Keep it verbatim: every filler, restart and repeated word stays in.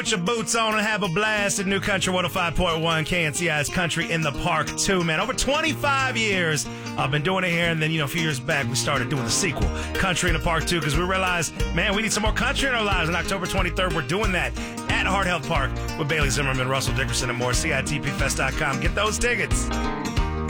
Put your boots on and have a blast at New Country one oh five point one K N C I's Country in the Park too, man. Over twenty-five years I've been doing it here, and then, you know, a few years back we started doing the sequel, Country in the Park two, because we realized, man, we need some more country in our lives. On October twenty-third, we're doing that at Heart Health Park with Bailey Zimmerman, Russell Dickerson, and more. C I T P fest dot com. Get those tickets.